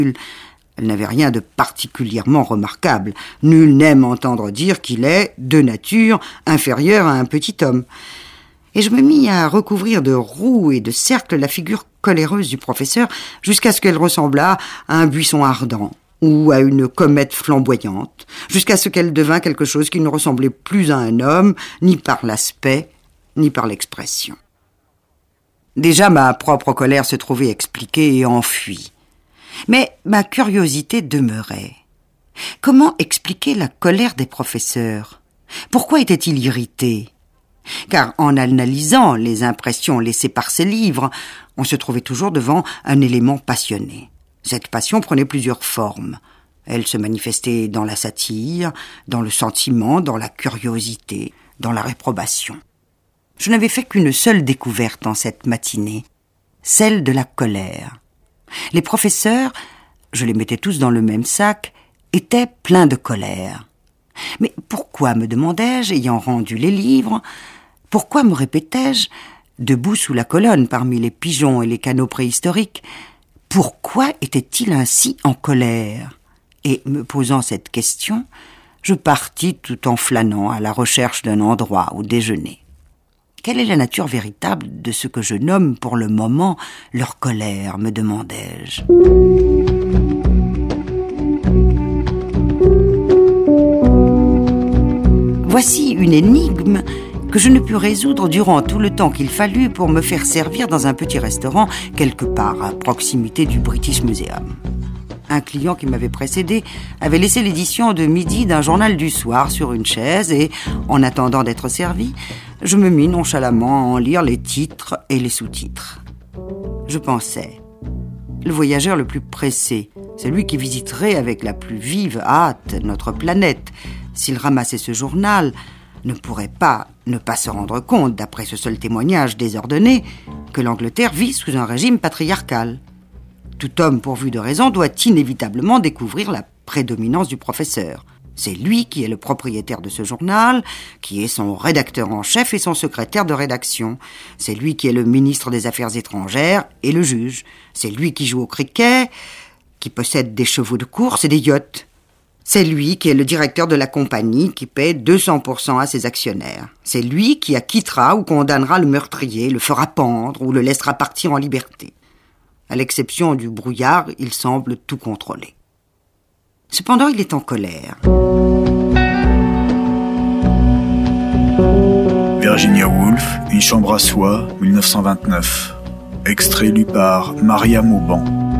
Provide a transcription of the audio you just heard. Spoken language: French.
Elle n'avait rien de particulièrement remarquable. Nul n'aime entendre dire qu'il est, de nature, inférieur à un petit homme. Et je me mis à recouvrir de roues et de cercles la figure coléreuse du professeur jusqu'à ce qu'elle ressemblât à un buisson ardent ou à une comète flamboyante, jusqu'à ce qu'elle devînt quelque chose qui ne ressemblait plus à un homme, ni par l'aspect, ni par l'expression. Déjà, ma propre colère se trouvait expliquée et enfuie. Mais ma curiosité demeurait. Comment expliquer la colère des professeurs ? Pourquoi étaient-ils irrités ? Car en analysant les impressions laissées par ces livres, on se trouvait toujours devant un élément passionné. Cette passion prenait plusieurs formes. Elle se manifestait dans la satire, dans le sentiment, dans la curiosité, dans la réprobation. Je n'avais fait qu'une seule découverte en cette matinée, celle de la colère. Les professeurs, je les mettais tous dans le même sac, étaient pleins de colère. Mais pourquoi, me demandai-je, ayant rendu les livres, pourquoi me répétais-je, debout sous la colonne parmi les pigeons et les canaux préhistoriques, pourquoi était-il ainsi en colère ? Et me posant cette question, je partis tout en flânant à la recherche d'un endroit où déjeuner. Quelle est la nature véritable de ce que je nomme pour le moment leur colère, me demandai-je. Voici une énigme que je ne pus résoudre durant tout le temps qu'il fallut pour me faire servir dans un petit restaurant quelque part à proximité du British Museum. Un client qui m'avait précédé avait laissé l'édition de midi d'un journal du soir sur une chaise et, en attendant d'être servi, je me mis nonchalamment à en lire les titres et les sous-titres. Je pensais, le voyageur le plus pressé, celui qui visiterait avec la plus vive hâte notre planète, s'il ramassait ce journal, ne pourrait pas ne pas se rendre compte, d'après ce seul témoignage désordonné, que l'Angleterre vit sous un régime patriarcal. Tout homme pourvu de raison doit inévitablement découvrir la prédominance du professeur. C'est lui qui est le propriétaire de ce journal, qui est son rédacteur en chef et son secrétaire de rédaction. C'est lui qui est le ministre des Affaires étrangères et le juge. C'est lui qui joue au cricket, qui possède des chevaux de course et des yachts. C'est lui qui est le directeur de la compagnie qui paie 200% à ses actionnaires. C'est lui qui acquittera ou condamnera le meurtrier, le fera pendre ou le laissera partir en liberté. À l'exception du brouillard, il semble tout contrôler. Cependant, il est en colère. Virginia Woolf, Une chambre à soi, 1929. Extrait lu par Maria Mauban.